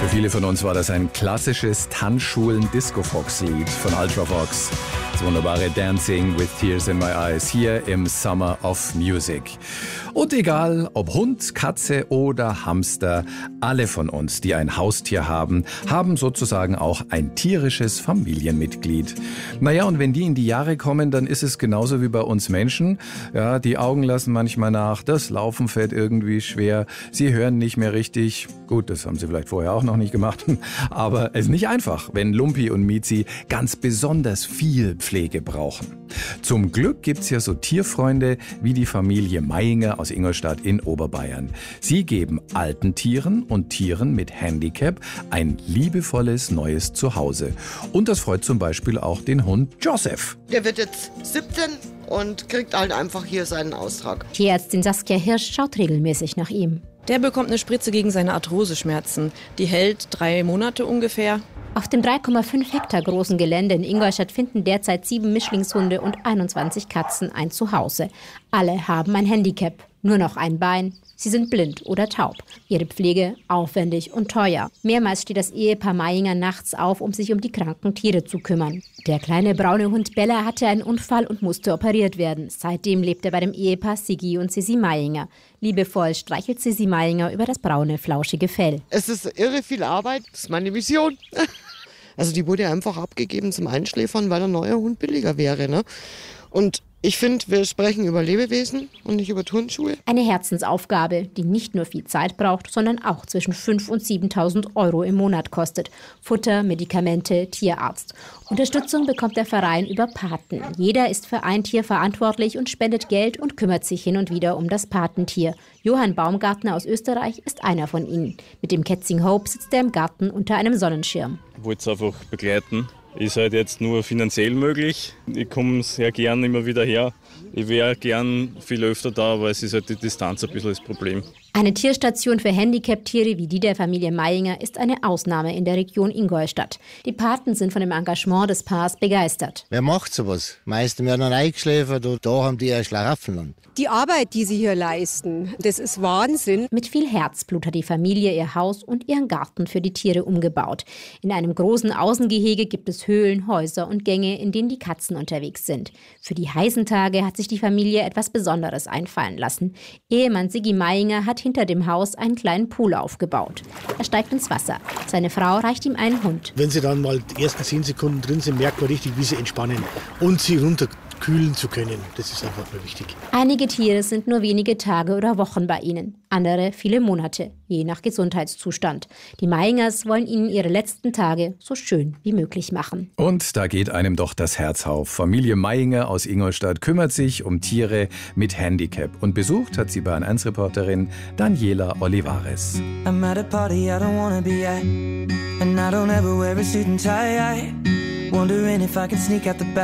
viele von uns war das ein klassisches Tanzschulen-Disco-Fox-Lied von Ultravox. Das wunderbare Dancing with Tears in My Eyes hier im Summer of Music. Und egal ob Hund, Katze oder Hamster, alle von uns, die ein Haustier haben, haben sozusagen auch ein tierisches Familienmitglied. Naja, und wenn die in die Jahre kommen, dann ist es genauso wie bei uns Menschen. Ja, die Augen lassen manchmal nach, das Laufen fällt irgendwie schwer, sie hören nicht mehr richtig. Gut, das haben sie vielleicht vorher auch noch nicht gemacht, aber es ist nicht einfach, wenn Lumpi und Miezi ganz besonders viel Pflege brauchen. Zum Glück gibt's ja so Tierfreunde wie die Familie Mayinger aus Ingolstadt in Oberbayern. Sie geben alten Tieren und Tieren mit Handicap ein liebevolles neues Zuhause. Und das freut zum Beispiel auch den Hund Joseph. Der wird jetzt 17 und kriegt halt einfach hier seinen Austrag. Tierärztin Saskia Hirsch schaut regelmäßig nach ihm. Der bekommt eine Spritze gegen seine Arthroseschmerzen. Die hält 3 Monate ungefähr. Auf dem 3,5 Hektar großen Gelände in Ingolstadt finden derzeit 7 Mischlingshunde und 21 Katzen ein Zuhause. Alle haben ein Handicap, nur noch ein Bein. Sie sind blind oder taub. Ihre Pflege aufwendig und teuer. Mehrmals steht das Ehepaar Mayinger nachts auf, um sich um die kranken Tiere zu kümmern. Der kleine braune Hund Bella hatte einen Unfall und musste operiert werden. Seitdem lebt er bei dem Ehepaar Sigi und Sissi Mayinger. Liebevoll streichelt Sissi Mayinger über das braune, flauschige Fell. Es ist irre viel Arbeit, das ist meine Mission. Also die wurde einfach abgegeben zum Einschläfern, weil ein neuer Hund billiger wäre. Ne? Und ich finde, wir sprechen über Lebewesen und nicht über Turnschuhe. Eine Herzensaufgabe, die nicht nur viel Zeit braucht, sondern auch zwischen 5.000 und 7.000 Euro im Monat kostet. Futter, Medikamente, Tierarzt. Unterstützung bekommt der Verein über Paten. Jeder ist für ein Tier verantwortlich und spendet Geld und kümmert sich hin und wieder um das Patentier. Johann Baumgartner aus Österreich ist einer von ihnen. Mit dem Kätzchen Hope sitzt er im Garten unter einem Sonnenschirm. Ich wollte es einfach begleiten. Ist halt jetzt nur finanziell möglich. Ich komme sehr gern immer wieder her. Ich wäre gern viel öfter da, aber es ist halt die Distanz ein bisschen das Problem. Eine Tierstation für Handicap-Tiere wie die der Familie Mayinger ist eine Ausnahme in der Region Ingolstadt. Die Paten sind von dem Engagement des Paars begeistert. Wer macht sowas? Meisten werden dann eingeschläfert und da haben die ja Schlaraffenland. Die Arbeit, die sie hier leisten, das ist Wahnsinn. Mit viel Herzblut hat die Familie ihr Haus und ihren Garten für die Tiere umgebaut. In einem großen Außengehege gibt es Höhlen, Häuser und Gänge, in denen die Katzen unterwegs sind. Für die heißen Tage hat sich die Familie etwas Besonderes einfallen lassen. Ehemann Sigi Mayinger hat hinter dem Haus einen kleinen Pool aufgebaut. Er steigt ins Wasser. Seine Frau reicht ihm einen Hund. Wenn sie dann mal die ersten 10 Sekunden drin sind, merkt man richtig, wie sie entspannen und sie runterkühlen zu können. Das ist einfach nur wichtig. Einige Tiere sind nur wenige Tage oder Wochen bei ihnen, andere viele Monate, je nach Gesundheitszustand. Die Mayingers wollen ihnen ihre letzten Tage so schön wie möglich machen. Und da geht einem doch das Herz auf. Familie Mayinger aus Ingolstadt kümmert sich um Tiere mit Handicap. Und besucht hat sie bei N1-Reporterin Daniela Olivares. I'm at a party I don't wanna be at, and I don't ever wear a suit and tie. Wondering if I can sneak out the back.